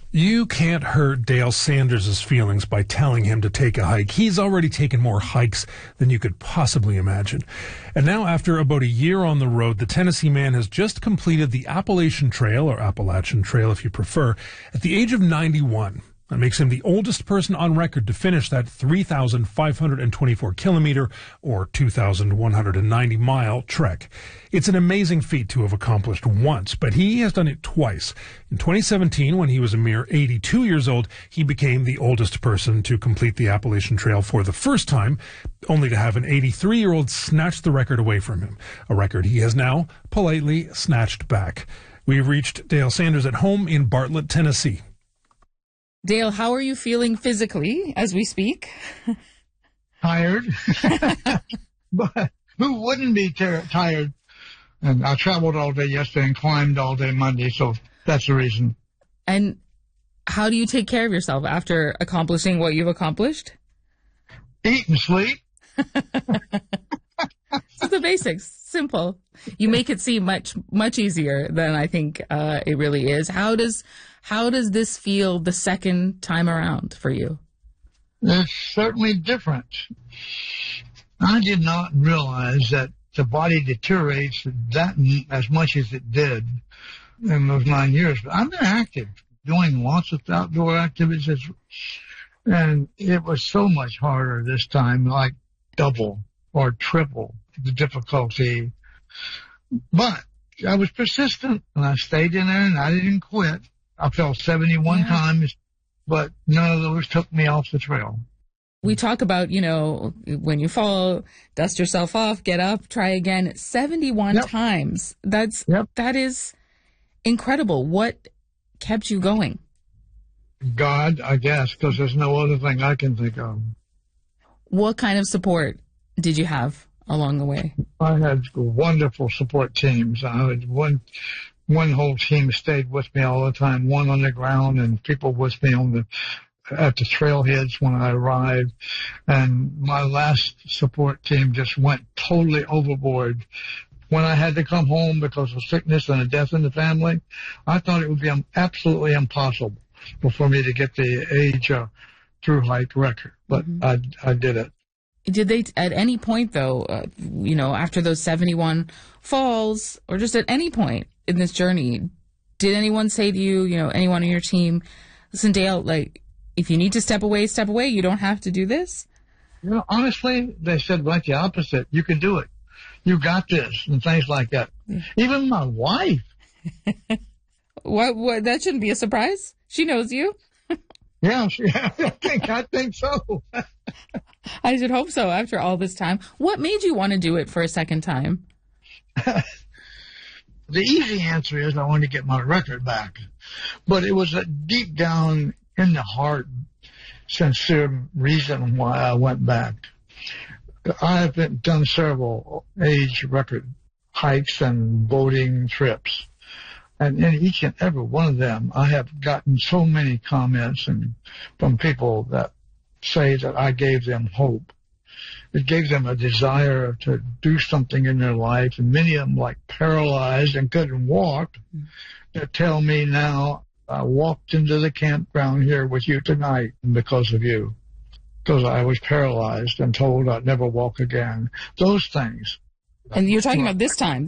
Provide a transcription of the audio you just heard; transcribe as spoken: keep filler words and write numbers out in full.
You can't hurt Dale Sanders' feelings by telling him to take a hike. He's already taken more hikes than you could possibly imagine. And now, after about a year on the road, the Tennessee man has just completed the Appalachian Trail, or Appalachian Trail if you prefer, at the age of ninety-one. That makes him the oldest person on record to finish that three thousand five hundred twenty-four kilometer or two thousand one hundred ninety mile trek. It's an amazing feat to have accomplished once, but he has done it twice. In twenty seventeen, when he was a mere eighty-two years old, he became the oldest person to complete the Appalachian Trail for the first time, only to have an eighty-three-year-old snatch the record away from him, a record he has now politely snatched back. We've reached Dale Sanders at home in Bartlett, Tennessee. Dale, how are you feeling physically as we speak? Tired. But who wouldn't be ter- tired? And I traveled all day yesterday and climbed all day Monday, so that's the reason. And how do you take care of yourself after accomplishing what you've accomplished? Eat and sleep. It's the basics. Simple. You make it seem much, much easier than I think uh, it really is. How does how does this feel the second time around for you? It's certainly different. I did not realize that the body deteriorates that as much as it did in those nine years. But I've been active, doing lots of outdoor activities, and it was so much harder this time, like double or triple the difficulty. But I was persistent, and I stayed in there, and I didn't quit. I fell seventy-one yeah. times, but none of those took me off the trail. We talk about, you know, when you fall, dust yourself off, get up, try again. seventy-one yep. times. That's yep. that is incredible. What kept you going? God, I guess, because there's no other thing I can think of. What kind of support did you have along the way? I had wonderful support teams. I had one one whole team stayed with me all the time, one on the ground and people with me on the at the trailheads when I arrived. And my last support team just went totally overboard. When I had to come home because of sickness and a death in the family, I thought it would be absolutely impossible for me to get the age uh, through hike record, but mm-hmm. I I did it. Did they, at any point, though, uh, you know, after those seventy-one falls, or just at any point in this journey, did anyone say to you, you know, anyone on your team, listen, Dale, like, if you need to step away, step away. You don't have to do this? You know, honestly, they said right the opposite. You can do it. You got this, and things like that. Yeah. Even my wife. what, what? That shouldn't be a surprise. She knows you. Yeah, she, I think I think so. I should hope so after all this time. What made you want to do it for a second time? The easy answer is I wanted to get my record back. But it was a deep down in the heart, sincere reason why I went back. I've been, done several age record hikes and boating trips. And in each and every one of them, I have gotten so many comments and from people that say that I gave them hope. It gave them a desire to do something in their life, and many of them, like paralyzed and couldn't walk, that tell me now, I walked into the campground here with you tonight because of you, because I was paralyzed and told I'd never walk again. Those things. And you're talking about this time.